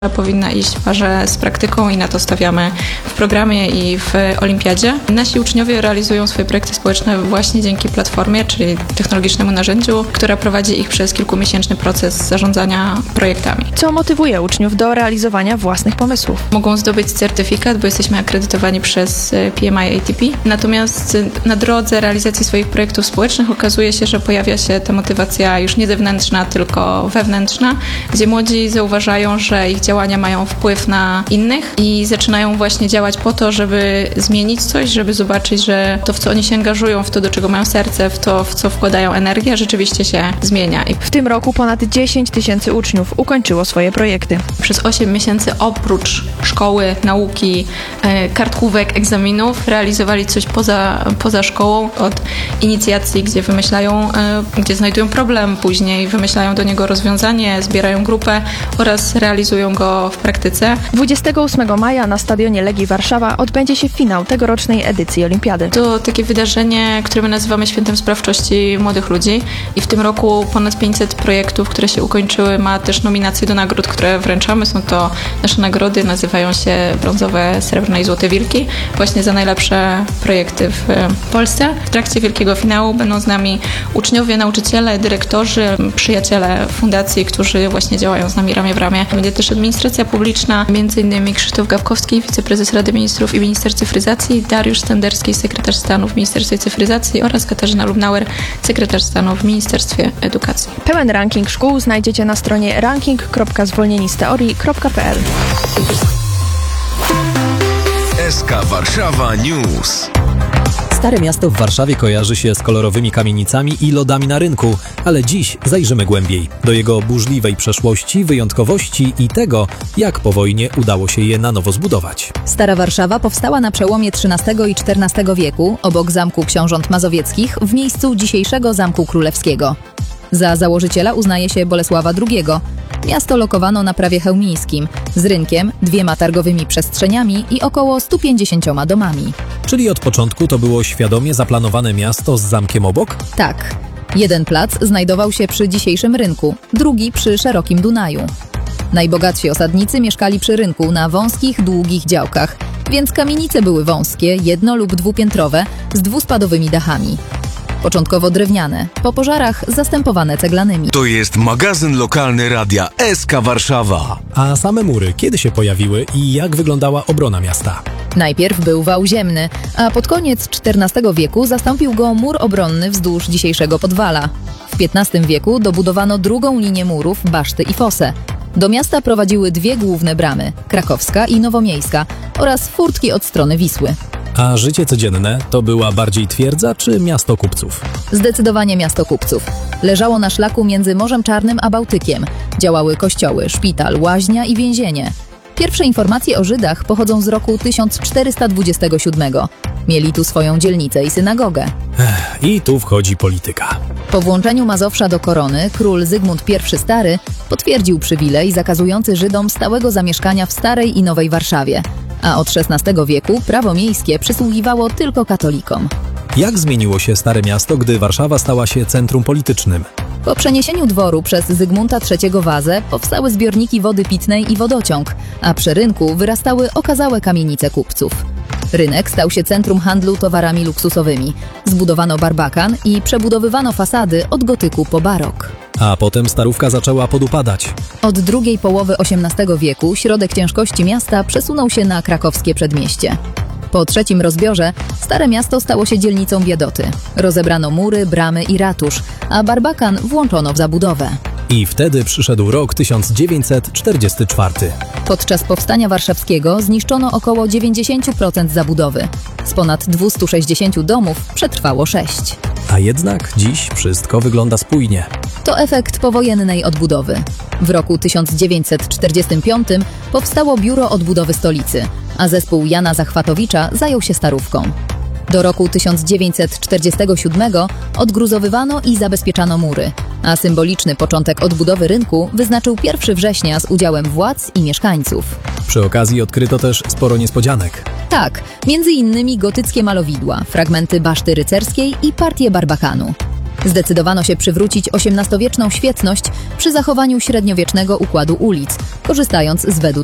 Powinna iść w parze z praktyką i na to stawiamy w programie i w olimpiadzie. Nasi uczniowie realizują swoje projekty społeczne właśnie dzięki platformie, czyli technologicznemu narzędziu, która prowadzi ich przez kilkumiesięczny proces zarządzania projektami. Co motywuje uczniów do realizowania własnych pomysłów? Mogą zdobyć certyfikat, bo jesteśmy akredytowani przez PMI ATP. Natomiast na drodze realizacji swoich projektów społecznych okazuje się, że pojawia się ta motywacja już nie zewnętrzna, tylko wewnętrzna, gdzie młodzi zauważają, że ich działania mają wpływ na innych i zaczynają właśnie działać po to, żeby zmienić coś, żeby zobaczyć, że to, w co oni się angażują, w to, do czego mają serce, w to, w co wkładają energię, rzeczywiście się zmienia. W tym roku ponad 10 000 uczniów ukończyło swoje projekty. Przez 8 miesięcy oprócz szkoły, nauki, kartkówek, egzaminów realizowali coś poza szkołą, od inicjacji, gdzie wymyślają, gdzie znajdują problem, później wymyślają do niego rozwiązanie, zbierają grupę oraz realizują go w praktyce. 28 maja na stadionie Legii Warszawa odbędzie się finał tegorocznej edycji olimpiady. To takie wydarzenie, które my nazywamy Świętem Sprawczości Młodych Ludzi i w tym roku ponad 500 projektów, które się ukończyły, ma też nominacje do nagród, które wręczamy. Są to nasze nagrody, nazywają się brązowe, srebrne i złote wilki, właśnie za najlepsze projekty w Polsce. W trakcie wielkiego finału będą z nami uczniowie, nauczyciele, dyrektorzy, przyjaciele fundacji, którzy właśnie działają z nami ramię w ramię. Będzie też administracja publiczna, m.in. Krzysztof Gawkowski, wiceprezes Rady Ministrów i minister cyfryzacji, Dariusz Stenderski, sekretarz stanu w Ministerstwie Cyfryzacji oraz Katarzyna Lubnauer, sekretarz stanu w Ministerstwie Edukacji. Pełen ranking szkół znajdziecie na stronie ranking.zwolnienisteorii.pl. SK Warszawa News. Stare miasto w Warszawie kojarzy się z kolorowymi kamienicami i lodami na rynku, ale dziś zajrzymy głębiej do jego burzliwej przeszłości, wyjątkowości i tego, jak po wojnie udało się je na nowo zbudować. Stara Warszawa powstała na przełomie XIII i XIV wieku obok Zamku Książąt Mazowieckich w miejscu dzisiejszego Zamku Królewskiego. Za założyciela uznaje się Bolesława II. Miasto lokowano na prawie chełmińskim, z rynkiem, 2 targowymi przestrzeniami i około 150 domami. Czyli od początku to było świadomie zaplanowane miasto z zamkiem obok? Tak. Jeden plac znajdował się przy dzisiejszym rynku, drugi przy szerokim Dunaju. Najbogatsi osadnicy mieszkali przy rynku na wąskich, długich działkach, więc kamienice były wąskie, jedno- lub dwupiętrowe, z dwuspadowymi dachami. Początkowo drewniane, po pożarach zastępowane ceglanymi. To jest magazyn lokalny radia SK Warszawa. A same mury kiedy się pojawiły i jak wyglądała obrona miasta? Najpierw był wał ziemny, a pod koniec XIV wieku zastąpił go mur obronny wzdłuż dzisiejszego Podwala. W XV wieku dobudowano drugą linię murów, baszty i fosę. Do miasta prowadziły 2 główne bramy, krakowska i nowomiejska, oraz furtki od strony Wisły. A życie codzienne to była bardziej twierdza czy miasto kupców? Zdecydowanie miasto kupców. Leżało na szlaku między Morzem Czarnym a Bałtykiem. Działały kościoły, szpital, łaźnia i więzienie. Pierwsze informacje o Żydach pochodzą z roku 1427. Mieli tu swoją dzielnicę i synagogę. I tu wchodzi polityka. Po włączeniu Mazowsza do korony król Zygmunt I Stary potwierdził przywilej zakazujący Żydom stałego zamieszkania w Starej i Nowej Warszawie, a od XVI wieku prawo miejskie przysługiwało tylko katolikom. Jak zmieniło się Stare Miasto, gdy Warszawa stała się centrum politycznym? Po przeniesieniu dworu przez Zygmunta III Wazę powstały zbiorniki wody pitnej i wodociąg, a przy rynku wyrastały okazałe kamienice kupców. Rynek stał się centrum handlu towarami luksusowymi. Zbudowano barbakan i przebudowywano fasady od gotyku po barok. A potem Starówka zaczęła podupadać. Od drugiej połowy XVIII wieku środek ciężkości miasta przesunął się na krakowskie przedmieście. Po trzecim rozbiorze Stare Miasto stało się dzielnicą biedoty. Rozebrano mury, bramy i ratusz, a barbakan włączono w zabudowę. I wtedy przyszedł rok 1944. Podczas powstania warszawskiego zniszczono około 90% zabudowy. Z ponad 260 domów przetrwało 6. A jednak dziś wszystko wygląda spójnie. To efekt powojennej odbudowy. W roku 1945 powstało Biuro Odbudowy Stolicy, a zespół Jana Zachwatowicza zajął się Starówką. Do roku 1947 odgruzowywano i zabezpieczano mury, a symboliczny początek odbudowy rynku wyznaczył 1 września z udziałem władz i mieszkańców. Przy okazji odkryto też sporo niespodzianek. Tak, między innymi gotyckie malowidła, fragmenty baszty rycerskiej i partie barbakanu. Zdecydowano się przywrócić XVIII-wieczną świetność przy zachowaniu średniowiecznego układu ulic, korzystając z wedu